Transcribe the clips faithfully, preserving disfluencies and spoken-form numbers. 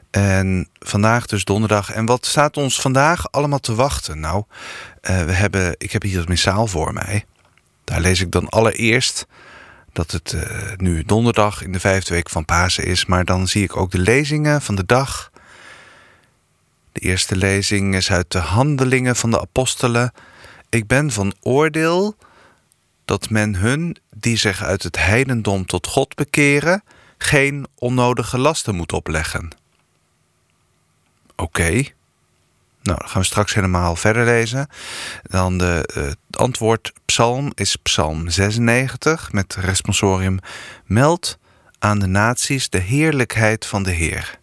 En vandaag dus donderdag. En wat staat ons vandaag allemaal te wachten? Nou, uh, we hebben, ik heb hier het missaal voor mij. Daar lees ik dan allereerst dat het uh, nu donderdag in de vijfde week van Pasen is. Maar dan zie ik ook de lezingen van de dag. De eerste lezing is uit de Handelingen van de Apostelen. Ik ben van oordeel dat men hun die zich uit het heidendom tot God bekeren geen onnodige lasten moet opleggen. Oké. Okay. Nou, dan gaan we straks helemaal verder lezen. Dan de uh, antwoordpsalm is psalm zesennegentig met responsorium: meld aan de naties de heerlijkheid van de Heer.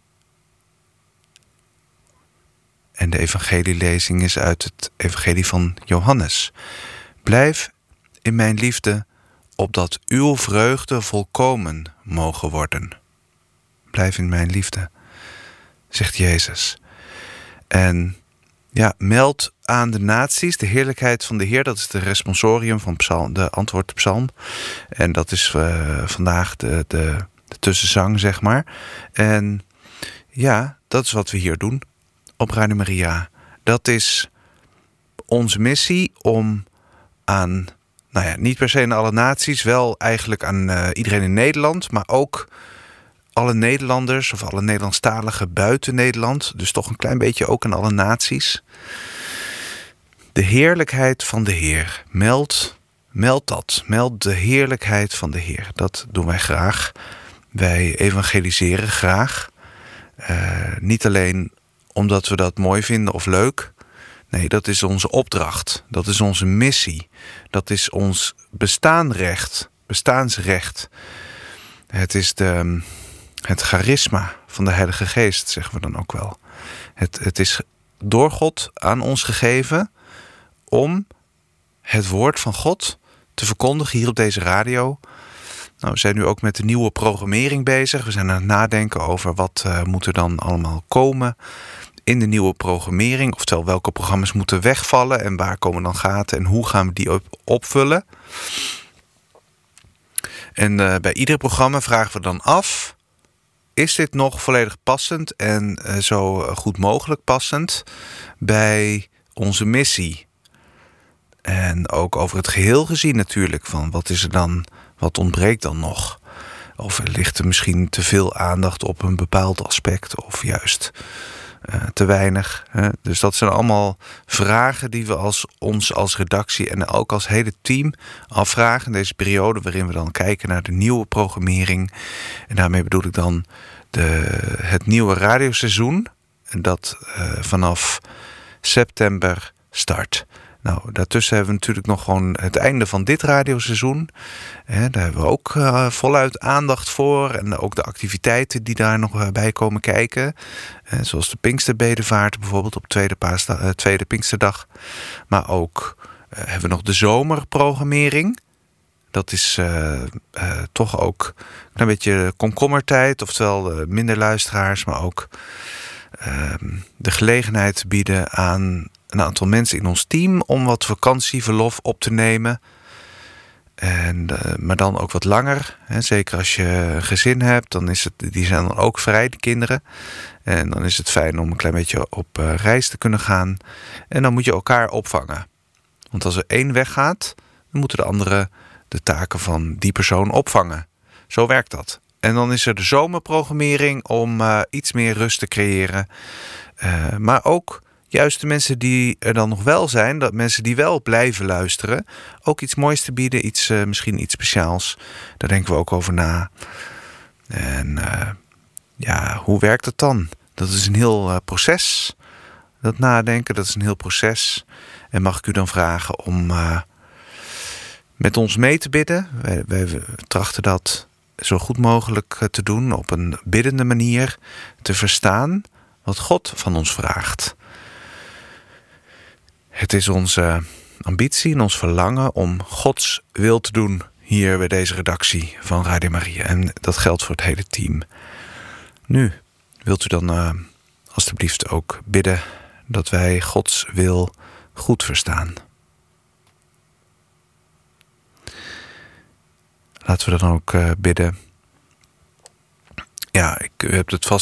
En de evangelielezing is uit het evangelie van Johannes. Blijf in mijn liefde, opdat uw vreugde volkomen mogen worden. Blijf in mijn liefde, zegt Jezus. En ja, meld aan de naties de heerlijkheid van de Heer. Dat is de responsorium van psalm, de antwoordpsalm. En dat is uh, vandaag de, de, de tussenzang, zeg maar. En ja, dat is wat we hier doen op Radio Maria. Dat is onze missie om aan, nou ja, niet per se aan alle naties, wel eigenlijk aan uh, iedereen in Nederland, maar ook alle Nederlanders of alle Nederlandstaligen buiten Nederland, dus toch een klein beetje ook aan alle naties. De heerlijkheid van de Heer. Meld, meld dat. Meld de heerlijkheid van de Heer. Dat doen wij graag. Wij evangeliseren graag. Uh, niet alleen omdat we dat mooi vinden of leuk. Nee, dat is onze opdracht. Dat is onze missie. Dat is ons bestaanrecht. Bestaansrecht. Het is de, het charisma van de Heilige Geest, zeggen we dan ook wel. Het, het is door God aan ons gegeven om het woord van God te verkondigen hier op deze radio. Nou, we zijn nu ook met de nieuwe programmering bezig. We zijn aan het nadenken over wat uh, moet er dan allemaal komen in de nieuwe programmering. Oftewel, welke programma's moeten wegvallen en waar komen dan gaten en hoe gaan we die op, opvullen. En uh, bij ieder programma vragen we dan af: is dit nog volledig passend en uh, zo goed mogelijk passend bij onze missie? En ook over het geheel gezien natuurlijk, van wat is er dan, wat ontbreekt dan nog? Of ligt er misschien te veel aandacht op een bepaald aspect of juist uh, te weinig? Hè? Dus dat zijn allemaal vragen die we als, ons als redactie en ook als hele team afvragen in deze periode, waarin we dan kijken naar de nieuwe programmering. En daarmee bedoel ik dan de, het nieuwe radioseizoen, dat uh, vanaf september start. Nou, daartussen hebben we natuurlijk nog gewoon het einde van dit radioseizoen. He, daar hebben we ook uh, voluit aandacht voor. En ook de activiteiten die daar nog bij komen kijken. Uh, zoals de Pinksterbedevaart bijvoorbeeld op tweede, paasdag, uh, tweede Pinksterdag. Maar ook uh, hebben we nog de zomerprogrammering. Dat is uh, uh, toch ook een beetje komkommertijd. Oftewel uh, minder luisteraars, maar ook uh, de gelegenheid bieden aan een aantal mensen in ons team om wat vakantieverlof op te nemen. En, uh, maar dan ook wat langer. Hè. Zeker als je een gezin hebt, dan is het, die zijn dan ook vrij, de kinderen. En dan is het fijn om een klein beetje op uh, reis te kunnen gaan. En dan moet je elkaar opvangen. Want als er één weggaat, dan moeten de anderen de taken van die persoon opvangen. Zo werkt dat. En dan is er de zomerprogrammering om uh, iets meer rust te creëren. Uh, maar ook juist de mensen die er dan nog wel zijn, dat mensen die wel blijven luisteren, ook iets moois te bieden, iets, uh, misschien iets speciaals. Daar denken we ook over na. En uh, ja, hoe werkt het dan? Dat is een heel uh, proces. Dat nadenken, dat is een heel proces. En mag ik u dan vragen om uh, met ons mee te bidden? Wij, wij trachten dat zo goed mogelijk te doen, op een biddende manier te verstaan wat God van ons vraagt. Het is onze ambitie en ons verlangen om Gods wil te doen hier bij deze redactie van Radio Maria. En dat geldt voor het hele team. Nu, wilt u dan uh, alstublieft ook bidden dat wij Gods wil goed verstaan. Laten we dan ook uh, bidden. Ja, ik, u hebt het vast